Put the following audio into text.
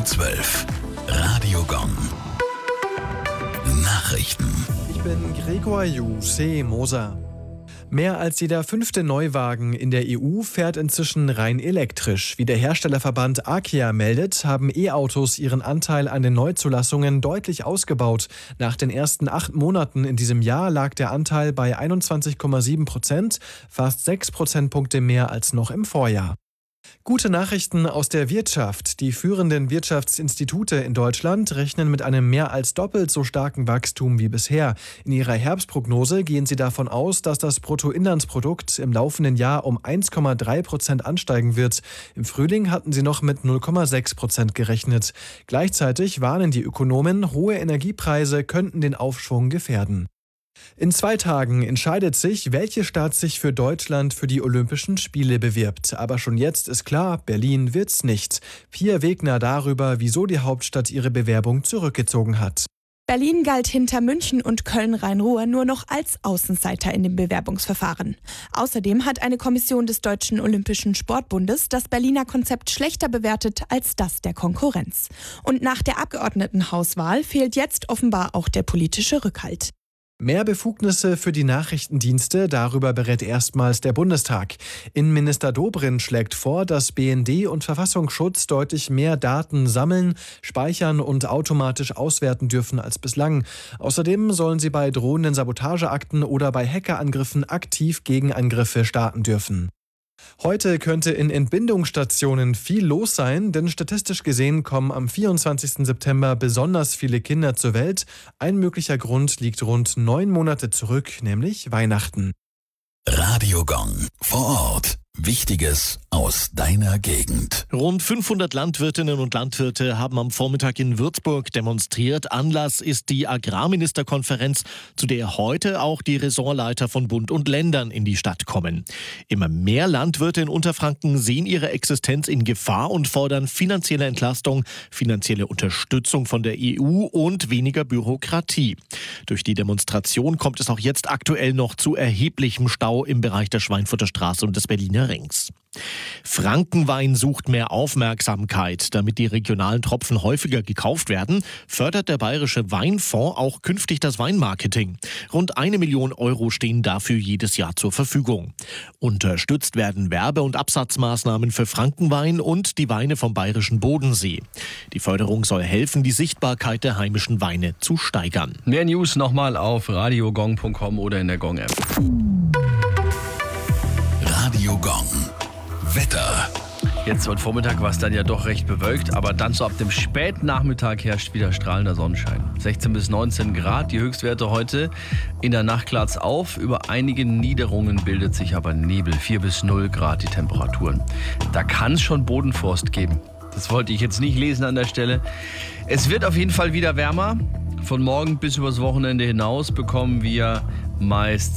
12. Radiogong. Nachrichten. Ich bin Gregor Moser. Mehr als jeder 5. Neuwagen in der EU fährt inzwischen rein elektrisch. Wie der Herstellerverband ACEA meldet, haben E-Autos ihren Anteil an den Neuzulassungen deutlich ausgebaut. Nach den ersten 8 Monaten in diesem Jahr lag der Anteil bei 21,7%, fast 6 Prozentpunkte mehr als noch im Vorjahr. Gute Nachrichten aus der Wirtschaft. Die führenden Wirtschaftsinstitute in Deutschland rechnen mit einem mehr als doppelt so starken Wachstum wie bisher. In ihrer Herbstprognose gehen sie davon aus, dass das Bruttoinlandsprodukt im laufenden Jahr um 1,3% ansteigen wird. Im Frühling hatten sie noch mit 0,6% gerechnet. Gleichzeitig warnen die Ökonomen, hohe Energiepreise könnten den Aufschwung gefährden. In 2 Tagen entscheidet sich, welche Stadt sich für Deutschland für die Olympischen Spiele bewirbt. Aber schon jetzt ist klar, Berlin wird's nicht. Pia Wegner darüber, wieso die Hauptstadt ihre Bewerbung zurückgezogen hat. Berlin galt hinter München und Köln-Rhein-Ruhr nur noch als Außenseiter in dem Bewerbungsverfahren. Außerdem hat eine Kommission des Deutschen Olympischen Sportbundes das Berliner Konzept schlechter bewertet als das der Konkurrenz. Und nach der Abgeordnetenhauswahl fehlt jetzt offenbar auch der politische Rückhalt. Mehr Befugnisse für die Nachrichtendienste, darüber berät erstmals der Bundestag. Innenminister Dobrindt schlägt vor, dass BND und Verfassungsschutz deutlich mehr Daten sammeln, speichern und automatisch auswerten dürfen als bislang. Außerdem sollen sie bei drohenden Sabotageakten oder bei Hackerangriffen aktiv Gegenangriffe starten dürfen. Heute könnte in Entbindungsstationen viel los sein, denn statistisch gesehen kommen am 24. September besonders viele Kinder zur Welt. Ein möglicher Grund liegt rund 9 Monate zurück, nämlich Weihnachten. Radiogong. Vor Ort. Wichtiges aus deiner Gegend. Rund 500 Landwirtinnen und Landwirte haben am Vormittag in Würzburg demonstriert. Anlass ist die Agrarministerkonferenz, zu der heute auch die Ressortleiter von Bund und Ländern in die Stadt kommen. Immer mehr Landwirte in Unterfranken sehen ihre Existenz in Gefahr und fordern finanzielle Entlastung, finanzielle Unterstützung von der EU und weniger Bürokratie. Durch die Demonstration kommt es auch jetzt aktuell noch zu erheblichem Stau im Bereich der Schweinfurter Straße und des Berliner Rings. Frankenwein sucht mehr Aufmerksamkeit. Damit die regionalen Tropfen häufiger gekauft werden, fördert der Bayerische Weinfonds auch künftig das Weinmarketing. Rund 1 Million Euro stehen dafür jedes Jahr zur Verfügung. Unterstützt werden Werbe- und Absatzmaßnahmen für Frankenwein und die Weine vom Bayerischen Bodensee. Die Förderung soll helfen, die Sichtbarkeit der heimischen Weine zu steigern. Mehr News nochmal auf radiogong.com oder in der Gong-App. Radiogong. Wetter. Jetzt heute Vormittag war es dann ja doch recht bewölkt, aber dann so ab dem Spätnachmittag herrscht wieder strahlender Sonnenschein. 16 bis 19 Grad, die Höchstwerte heute. In der Nacht klart's auf, über einige Niederungen bildet sich aber Nebel. 4 bis 0 Grad die Temperaturen. Da kann es schon Bodenfrost geben. Das wollte ich jetzt nicht lesen an der Stelle. Es wird auf jeden Fall wieder wärmer. Von morgen bis übers Wochenende hinaus bekommen wir meist